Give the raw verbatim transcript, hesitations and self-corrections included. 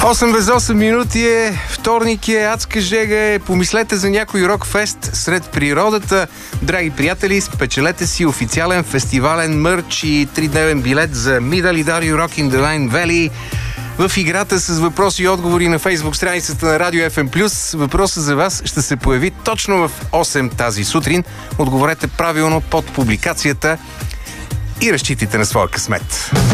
осем без осем минути е, вторник е, адска жега е. Помислете за някой рок-фест сред природата. Драги приятели, спечелете си официален фестивален мърч и тридневен билет за Middle Idaho Rock in the Line Valley. В играта с въпроси и отговори на Фейсбук страницата на Радио Еф Ем Плюс. Въпросът за вас ще се появи точно в осем тази сутрин. Отговорете правилно под публикацията и разчитайте на своя късмет.